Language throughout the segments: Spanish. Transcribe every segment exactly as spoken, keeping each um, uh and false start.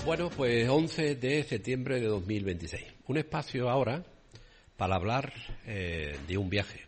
Bueno, pues once de septiembre de dos mil veintiséis. Un espacio ahora para hablar eh, de un viaje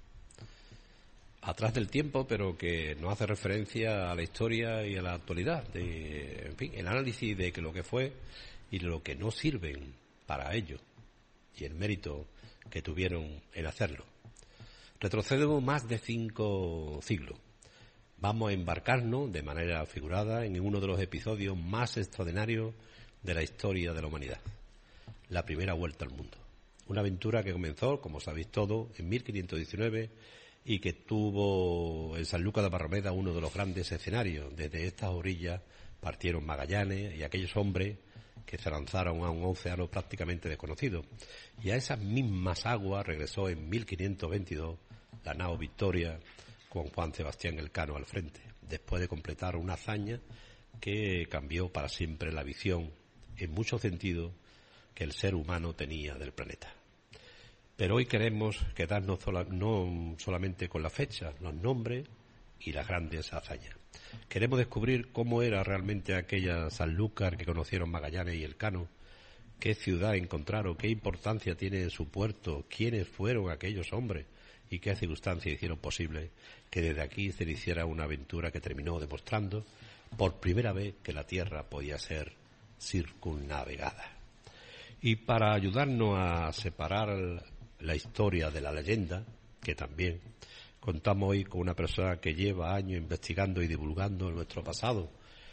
atrás del tiempo, pero que nos hace referencia a la historia y a la actualidad, de, en fin, el análisis de que lo que fue y lo que no sirven para ello y el mérito que tuvieron en hacerlo. Retrocedemos más de cinco siglos. Vamos a embarcarnos de manera figurada en uno de los episodios más extraordinarios de la historia de la humanidad, la primera vuelta al mundo. Una aventura que comenzó, como sabéis todos, en mil quinientos diecinueve y que tuvo en Sanlúcar de Barrameda uno de los grandes escenarios. Desde estas orillas partieron Magallanes y aquellos hombres que se lanzaron a un océano prácticamente desconocido. Y a esas mismas aguas regresó en mil quinientos veintidós la nao Victoria, con Juan Sebastián Elcano al frente, después de completar una hazaña que cambió para siempre la visión, en muchos sentidos, que el ser humano tenía del planeta. Pero hoy queremos quedarnos sola, no solamente con la fecha, los nombres y las grandes hazañas. Queremos descubrir cómo era realmente aquella Sanlúcar que conocieron Magallanes y Elcano, qué ciudad encontraron, qué importancia tiene en su puerto, quiénes fueron aquellos hombres y qué circunstancias hicieron posible que desde aquí se hiciera una aventura que terminó demostrando por primera vez que la Tierra podía ser circunnavegada. Y para ayudarnos a separar la historia de la leyenda, que también contamos hoy con una persona que lleva años investigando y divulgando nuestro pasado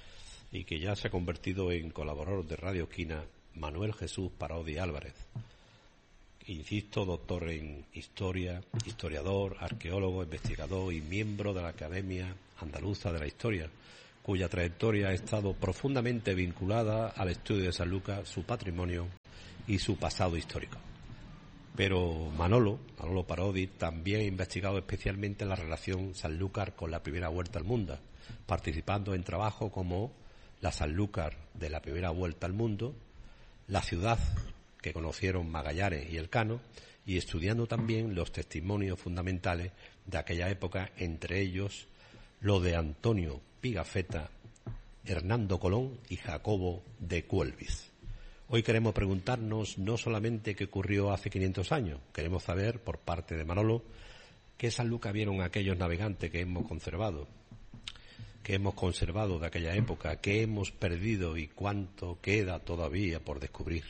y que ya se ha convertido en colaborador de Radio Esquina, Manuel Jesús Parodi Álvarez. Insisto, doctor en historia, historiador, arqueólogo, investigador y miembro de la Academia Andaluza de la Historia, cuya trayectoria ha estado profundamente vinculada al estudio de Sanlúcar, su patrimonio y su pasado histórico. Pero Manolo, Manolo Parodi, también ha investigado especialmente la relación Sanlúcar con la primera vuelta al mundo, participando en trabajos como la Sanlúcar de la primera vuelta al mundo, la ciudad que conocieron Magallanes y Elcano, y estudiando también los testimonios fundamentales de aquella época, entre ellos lo de Antonio Pigafetta, Hernando Colón y Jacobo de Cuelvis. Hoy queremos preguntarnos no solamente qué ocurrió hace quinientos años, queremos saber, por parte de Manolo, qué Sanlúcar vieron aquellos navegantes que hemos conservado, que hemos conservado de aquella época, qué hemos perdido y cuánto queda todavía por descubrir.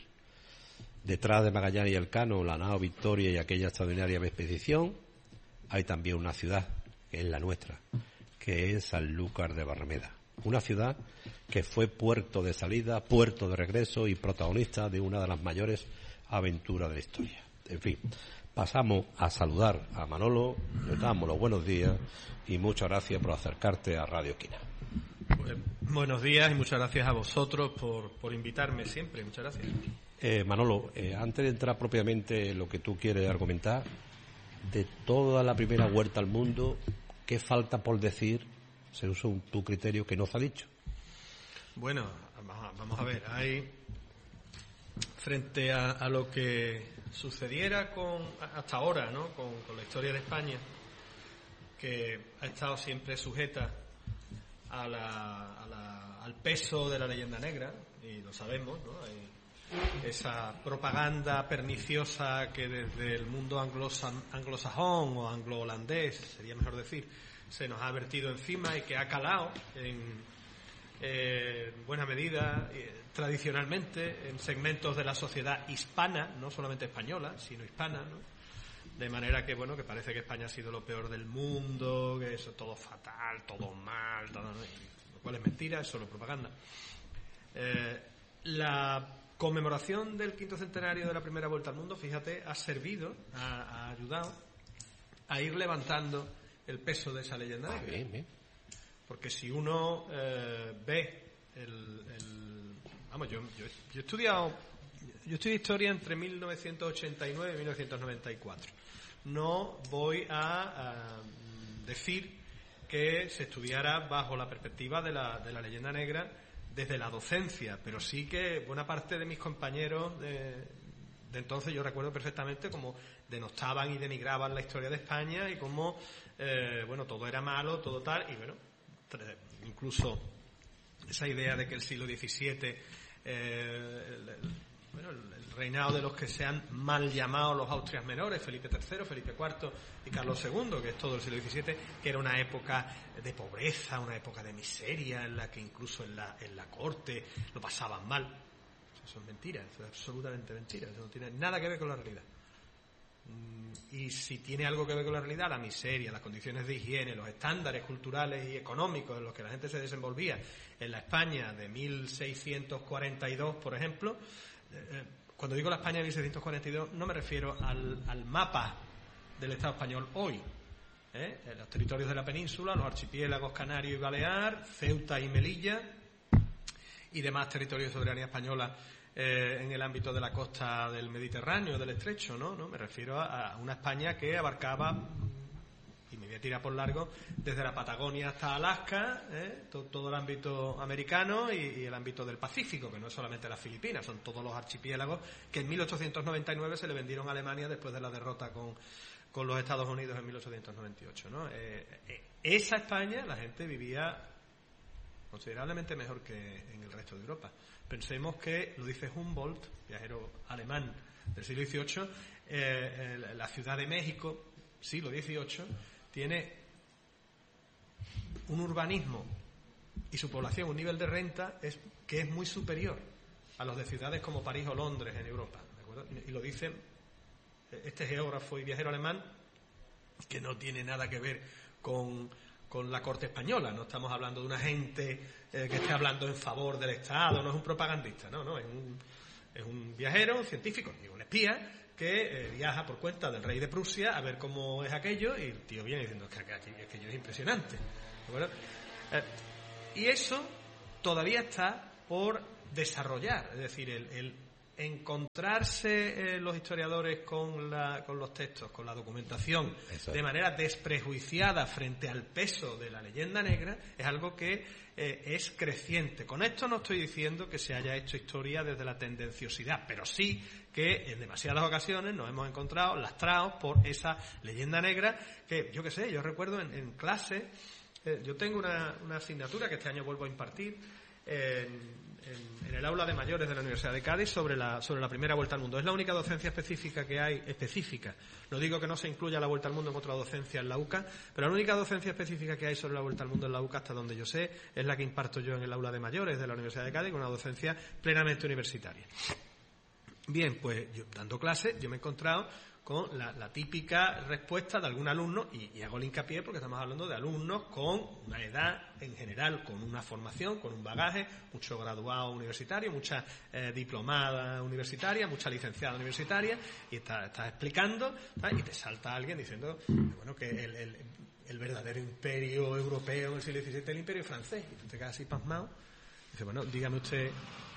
Detrás de Magallanes y Elcano, la nao Victoria y aquella extraordinaria expedición, hay también una ciudad, que es la nuestra, que es Sanlúcar de Barrameda. Una ciudad que fue puerto de salida, puerto de regreso y protagonista de una de las mayores aventuras de la historia. En fin, pasamos a saludar a Manolo, le damos los buenos días y muchas gracias por acercarte a Radio Esquina. Pues, buenos días y muchas gracias a vosotros por, por invitarme siempre. Muchas gracias. Eh, Manolo, eh, antes de entrar propiamente en lo que tú quieres argumentar, de toda la primera vuelta al mundo, ¿qué falta por decir, según tu criterio, que no se ha dicho? Bueno, vamos a ver, hay, frente a, a lo que sucediera con hasta ahora, ¿no? Con, con la historia de España, que ha estado siempre sujeta a la, a la, al peso de la leyenda negra, y lo sabemos, ¿no? Hay esa propaganda perniciosa que desde el mundo anglosajón o anglo-holandés, sería mejor decir, se nos ha vertido encima y que ha calado en eh, buena medida, eh, tradicionalmente, en segmentos de la sociedad hispana, no solamente española, sino hispana, ¿no? De manera que, bueno, que parece que España ha sido lo peor del mundo, que eso todo fatal, todo mal, todo, lo cual es mentira, es solo propaganda. Eh, la conmemoración del quinto centenario de la primera vuelta al mundo, fíjate, ha servido, ha, ha ayudado a ir levantando el peso de esa leyenda negra. Bien, bien. Porque si uno eh, ve el, el vamos, yo, yo, yo he estudiado yo estudié historia entre mil novecientos ochenta y nueve y mil novecientos noventa y cuatro. No voy a, a decir que se estudiara bajo la perspectiva de la, de la leyenda negra desde la docencia, pero sí que buena parte de mis compañeros de, de entonces, yo recuerdo perfectamente cómo denostaban y denigraban la historia de España y cómo, eh, bueno, todo era malo, todo tal, y bueno, incluso esa idea de que el siglo diecisiete eh, el, el, bueno, el, el reinado de los que se han mal llamado los Austrias menores, Felipe tercero, Felipe cuarto y Carlos segundo, que es todo el siglo diecisiete, que era una época de pobreza, una época de miseria, en la que incluso en la, en la corte lo pasaban mal. Eso es mentira, eso es absolutamente mentira, eso no tiene nada que ver con la realidad. Y si tiene algo que ver con la realidad, la miseria, las condiciones de higiene, los estándares culturales y económicos en los que la gente se desenvolvía en la España de mil seiscientos cuarenta y dos, por ejemplo. Eh, cuando digo la España de mil seiscientos cuarenta y dos no me refiero al, al mapa del Estado español hoy, ¿eh? Los territorios de la península, los archipiélagos Canario y Balear, Ceuta y Melilla y demás territorios de soberanía española eh, en el ámbito de la costa del Mediterráneo, del Estrecho, ¿no? ¿no? Me refiero a, a una España que abarcaba, y me voy a tirar por largo, desde la Patagonia hasta Alaska, ¿eh? todo, todo el ámbito americano y, y el ámbito del Pacífico, que no es solamente las Filipinas, son todos los archipiélagos que en mil ochocientos noventa y nueve se le vendieron a Alemania después de la derrota con, con los Estados Unidos en mil ochocientos noventa y ocho, ¿no? Eh, eh, esa España, la gente vivía considerablemente mejor que en el resto de Europa. Pensemos que, lo dice Humboldt, viajero alemán del siglo dieciocho, eh, eh, la Ciudad de México, siglo dieciocho, tiene un urbanismo y su población, un nivel de renta es, que es muy superior a los de ciudades como París o Londres en Europa, ¿de acuerdo? Y lo dice este geógrafo y viajero alemán, que no tiene nada que ver con, con la corte española. No estamos hablando de una gente eh, que esté hablando en favor del Estado, no es un propagandista, no, no, es un, es un viajero, un científico, y un espía que eh, viaja por cuenta del rey de Prusia a ver cómo es aquello, y el tío viene diciendo que aquello es impresionante. ¿De eh, y eso todavía está por desarrollar, es decir, el, el encontrarse eh, los historiadores con, la, con los textos, con la documentación, Exacto. de manera desprejuiciada frente al peso de la leyenda negra, es algo que eh, es creciente. Con esto no estoy diciendo que se haya hecho historia desde la tendenciosidad, pero sí que en demasiadas ocasiones nos hemos encontrado lastrados por esa leyenda negra que, yo qué sé, yo recuerdo en, en clase, eh, yo tengo una, una asignatura que este año vuelvo a impartir en, en, en el aula de mayores de la Universidad de Cádiz sobre la, sobre la primera vuelta al mundo. Es la única docencia específica que hay, específica. No digo que no se incluya la vuelta al mundo en otra docencia en la U C A, pero la única docencia específica que hay sobre la vuelta al mundo en la U C A, hasta donde yo sé, es la que imparto yo en el aula de mayores de la Universidad de Cádiz, una docencia plenamente universitaria. Bien, pues yo dando clase, yo me he encontrado con la, la típica respuesta de algún alumno, y, y hago el hincapié porque estamos hablando de alumnos con una edad en general, con una formación, con un bagaje, mucho graduado universitario, mucha eh, diplomada universitaria, mucha licenciada universitaria, y estás está explicando, ¿sabes? Y te salta alguien diciendo bueno que el, el, el verdadero imperio europeo en el siglo diecisiete es el imperio francés, y tú te quedas así pasmado, y dices, bueno, dígame usted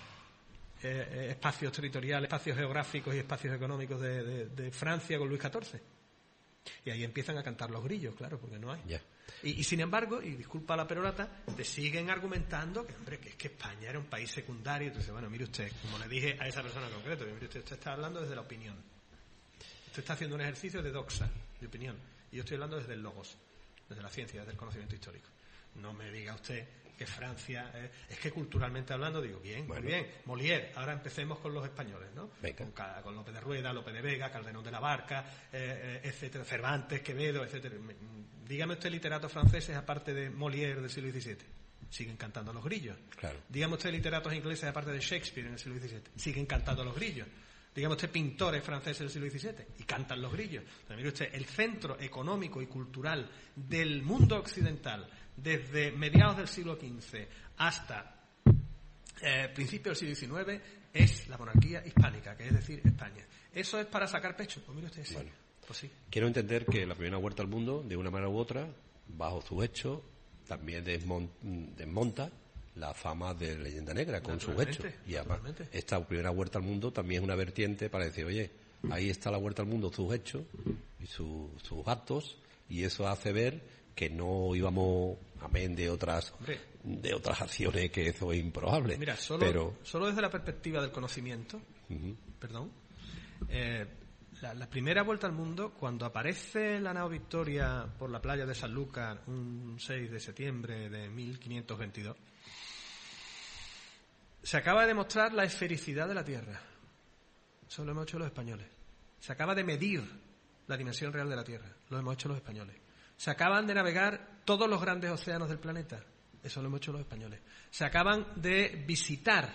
Eh, espacios territoriales, espacios geográficos y espacios económicos de, de, de Francia con Luis catorce. Y ahí empiezan a cantar los grillos, claro, porque no hay. Yeah. Y, y sin embargo, y disculpa la perorata, te siguen argumentando que, hombre, que es que España era un país secundario. Entonces, bueno, mire usted, como le dije a esa persona en concreto, mire usted, usted está hablando desde la opinión. Usted está haciendo un ejercicio de doxa, de opinión. Y yo estoy hablando desde el logos, desde la ciencia, desde el conocimiento histórico. No me diga usted que Francia, eh, es que culturalmente hablando, digo, bien, bueno. muy bien, Molière, ahora empecemos con los españoles, ¿no? Con, con López de Rueda, López de Vega, Calderón de la Barca, eh, eh, etcétera, Cervantes, Quevedo, etcétera. Dígame usted literatos franceses aparte de Molière del siglo diecisiete. Siguen cantando los grillos. Claro. Dígame usted literatos ingleses aparte de Shakespeare en el siglo diecisiete. Siguen cantando los grillos. Dígame usted pintores franceses del siglo diecisiete y cantan los grillos. Pero mire usted, el centro económico y cultural del mundo occidental desde mediados del siglo quince hasta eh, principios del siglo diecinueve es la monarquía hispánica, que es decir, España. ¿Eso es para sacar pecho? Pues mire usted, sí. Bueno, pues sí. Quiero entender que la primera vuelta al mundo, de una manera u otra, bajo su hecho, también desmonta la fama de leyenda negra con sus hechos. Y además, esta primera vuelta al mundo también es una vertiente para decir, oye, ahí está la vuelta al mundo, sus hechos y su, sus actos, y eso hace ver que no íbamos, amén de otras Hombre. de otras acciones, que eso es improbable. Mira, solo, pero... solo desde la perspectiva del conocimiento, uh-huh. perdón, eh, la, la primera vuelta al mundo, cuando aparece la nao Victoria por la playa de Sanlúcar un seis de septiembre de mil quinientos veintidós, Se acaba de demostrar la esfericidad de la Tierra. Eso lo hemos hecho los españoles. Se acaba de medir la dimensión real de la Tierra. Lo hemos hecho los españoles. Se acaban de navegar todos los grandes océanos del planeta. Eso lo hemos hecho los españoles. Se acaban de visitar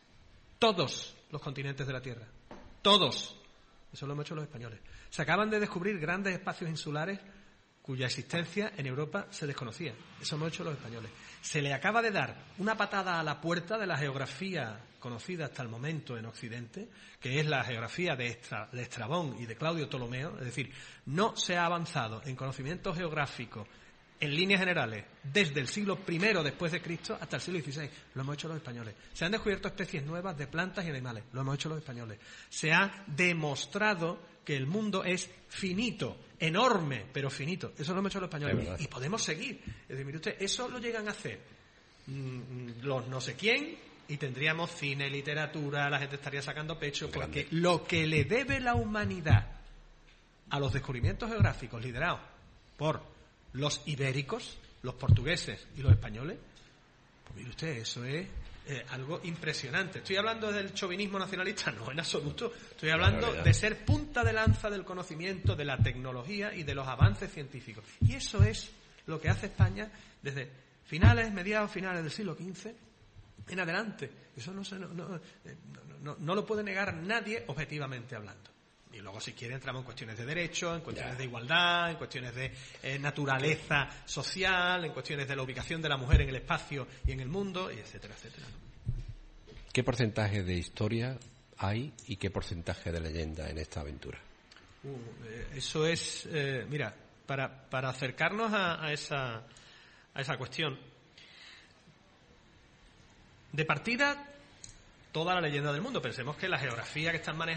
todos los continentes de la Tierra. Todos. Eso lo hemos hecho los españoles. Se acaban de descubrir grandes espacios insulares cuya existencia en Europa se desconocía. Eso hemos hecho los españoles. Se le acaba de dar una patada a la puerta de la geografía conocida hasta el momento en Occidente, que es la geografía de, Estra, de Estrabón y de Claudio Ptolomeo. Es decir, no se ha avanzado en conocimiento geográfico en líneas generales desde el siglo primero después de Cristo hasta el siglo dieciséis. Lo hemos hecho los españoles. Se han descubierto especies nuevas de plantas y animales. Lo hemos hecho los españoles. Se ha demostrado que el mundo es finito, enorme, pero finito. Eso lo hemos hecho los españoles. Y podemos seguir. Es decir, mire usted, eso lo llegan a hacer mmm, los no sé quién, y tendríamos cine, literatura, la gente estaría sacando pecho, porque lo que le debe la humanidad a los descubrimientos geográficos liderados por los ibéricos, los portugueses y los españoles, pues mire usted, eso es eh, algo impresionante. ¿Estoy hablando del chauvinismo nacionalista? No, en absoluto. Estoy hablando de ser punta de lanza del conocimiento, de la tecnología y de los avances científicos. Y eso es lo que hace España desde finales, mediados, finales del siglo quince en adelante. Eso no, se, no, no, no, no lo puede negar nadie objetivamente hablando. Y luego, si quiere, entramos en cuestiones de derecho, en cuestiones ya. de igualdad, en cuestiones de eh, naturaleza social, en cuestiones de la ubicación de la mujer en el espacio y en el mundo, y etcétera, etcétera. ¿Qué porcentaje de historia hay y qué porcentaje de leyenda en esta aventura? Uh, eh, eso es, eh, mira, para, para acercarnos a, a, esa, a esa cuestión, de partida, toda la leyenda del mundo. Pensemos que la geografía que están manejando